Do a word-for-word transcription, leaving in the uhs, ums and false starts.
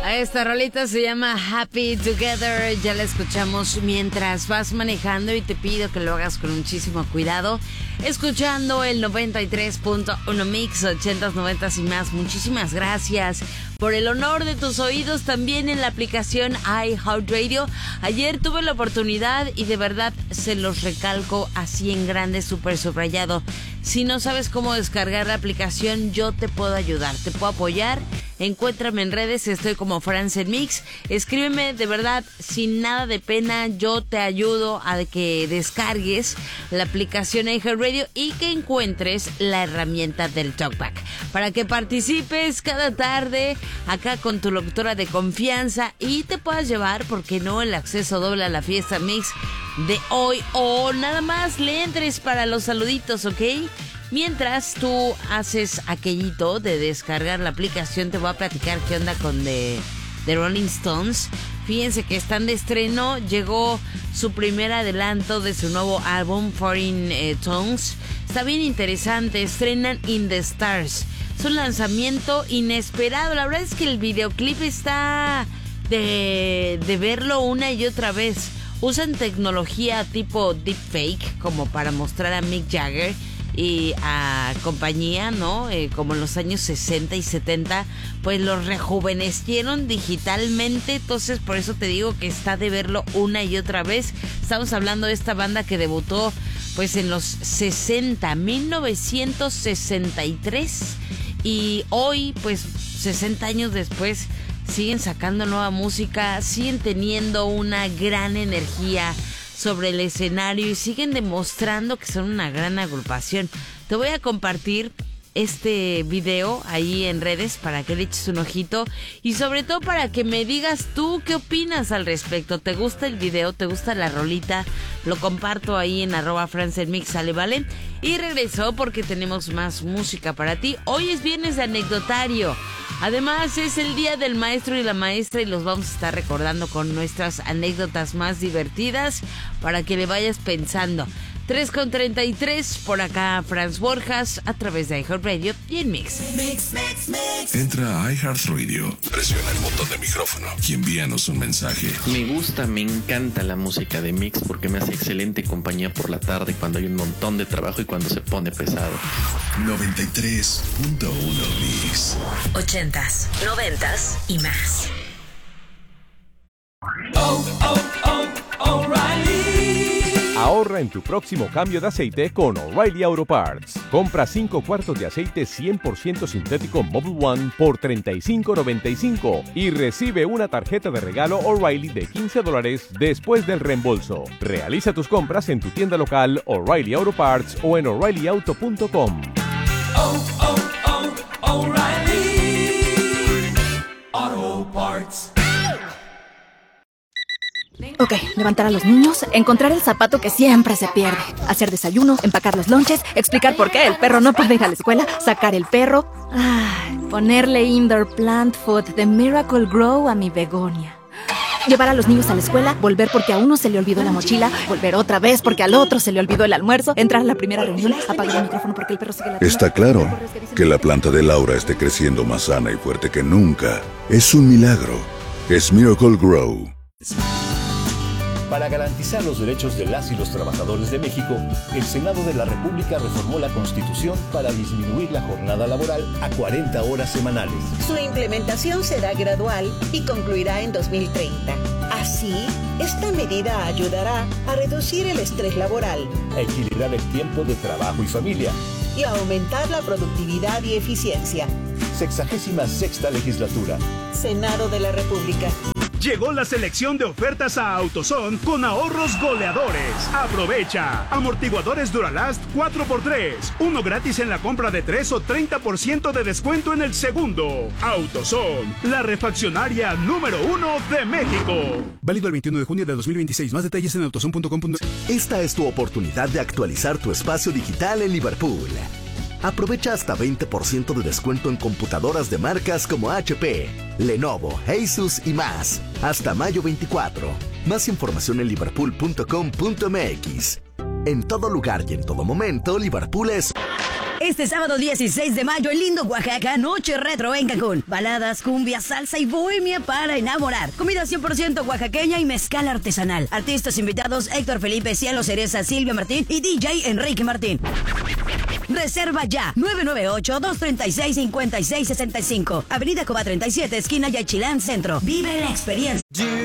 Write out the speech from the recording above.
Esta rolita se llama Happy Together. Ya la escuchamos mientras vas manejando y te pido que lo hagas con muchísimo cuidado, escuchando el noventa y tres punto uno Mix, ochentas, noventas y más. Muchísimas gracias por el honor de tus oídos también en la aplicación iHeartRadio. Ayer tuve la oportunidad y de verdad se los recalco así en grande, súper subrayado. Si no sabes cómo descargar la aplicación, yo te puedo ayudar, te puedo apoyar. Encuéntrame en redes, estoy como Francen Mix. Escríbeme, de verdad, sin nada de pena, yo te ayudo a que descargues la aplicación iHeartRadio y que encuentres la herramienta del Talkback para que participes cada tarde acá con tu locutora de confianza y te puedas llevar, ¿por qué no?, el acceso doble a la fiesta Mix de hoy, o nada más le entres para los saluditos, ¿ok? Mientras tú haces aquellito de descargar la aplicación, te voy a platicar qué onda con The, The Rolling Stones. Fíjense que están de estreno, llegó su primer adelanto de su nuevo álbum, Foreign eh, Tongues. Está bien interesante, estrenan In the Stars. Es un lanzamiento inesperado, la verdad es que el videoclip está de, de verlo una y otra vez. Usan tecnología tipo deepfake como para mostrar a Mick Jagger y a compañía, ¿no? Eh, como en los años sesenta y setenta, pues los rejuvenecieron digitalmente. Entonces por eso te digo que está de verlo una y otra vez. Estamos hablando de esta banda que debutó pues en los sesenta, mil novecientos sesenta y tres, y hoy pues sesenta años después siguen sacando nueva música, siguen teniendo una gran energía sobre el escenario y siguen demostrando que son una gran agrupación. Te voy a compartir este video ahí en redes para que le eches un ojito y sobre todo para que me digas tú qué opinas al respecto. ¿Te gusta el video? ¿Te gusta la rolita? Lo comparto ahí en arroba francenmix, ¿sale? ¿Vale? Y regreso porque tenemos más música para ti. Hoy es viernes de anecdotario. Además es el día del maestro y la maestra y los vamos a estar recordando con nuestras anécdotas más divertidas para que le vayas pensando. tres con treinta y tres, por acá Franz Borjas a través de iHeartRadio y en Mix. Mix, Mix, Mix. Entra a iHeartRadio, presiona el botón de micrófono y envíanos un mensaje. Me gusta, me encanta la música de Mix porque me hace excelente compañía por la tarde cuando hay un montón de trabajo y cuando se pone pesado. noventa y tres punto uno Mix. Ochentas, noventas y más. Oh, oh, oh, O'Reilly. Ahorra en tu próximo cambio de aceite con O'Reilly Auto Parts. Compra cinco cuartos de aceite cien por ciento sintético Mobil One por treinta y cinco noventa y cinco y recibe una tarjeta de regalo O'Reilly de quince dólares después del reembolso. Realiza tus compras en tu tienda local O'Reilly Auto Parts o en O'Reilly Auto punto com. Oh, oh, oh, O'Reilly Auto Parts. Ok, levantar a los niños, encontrar el zapato que siempre se pierde, hacer desayuno, empacar los lonches, explicar por qué el perro no puede ir a la escuela, sacar el perro, ay, ponerle indoor plant food de Miracle Grow a mi begonia. Llevar a los niños a la escuela, volver porque a uno se le olvidó la mochila, volver otra vez porque al otro se le olvidó el almuerzo, entrar a la primera reunión, apagar el micrófono porque el perro sigue la... Está claro que la planta de Laura esté creciendo más sana y fuerte que nunca. Es un milagro. Es Miracle Grow. Para garantizar los derechos de las y los trabajadores de México, el Senado de la República reformó la Constitución para disminuir la jornada laboral a cuarenta horas semanales. Su implementación será gradual y concluirá en dos mil treinta. Así, esta medida ayudará a reducir el estrés laboral, a equilibrar el tiempo de trabajo y familia y a aumentar la productividad y eficiencia. Sexagésima sexta legislatura. Senado de la República. Llegó la selección de ofertas a AutoZone con ahorros goleadores. Aprovecha. Amortiguadores Duralast cuatro por tres. Uno gratis en la compra de tres o treinta por ciento de descuento en el segundo. AutoZone, la refaccionaria número uno de México. Válido el veintiuno de junio de dos mil veintiséis. Más detalles en autozone punto com. Esta es tu oportunidad de actualizar tu espacio digital en Liverpool. Aprovecha hasta veinte por ciento de descuento en computadoras de marcas como H P, Lenovo, Asus y más. Hasta mayo veinticuatro. Más información en liverpool punto com punto m x. En todo lugar y en todo momento, Liverpool es... Este sábado dieciséis de mayo en Lindo, Oaxaca, noche retro en Cancún. Baladas, cumbia, salsa y bohemia para enamorar. Comida cien por ciento oaxaqueña y mezcal artesanal. Artistas invitados: Héctor Felipe, Cielo Cereza, Silvia Martín y D J Enrique Martín. Reserva ya, nueve nueve ocho, dos tres seis, cinco seis seis cinco. Avenida Coba treinta y siete, esquina Yachilán Centro. Vive la experiencia.